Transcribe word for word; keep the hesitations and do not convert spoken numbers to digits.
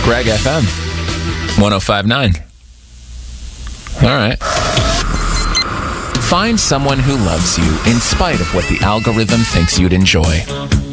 Greg F M, one oh five point nine. All right. Find someone who loves you in spite of what the algorithm thinks you'd enjoy.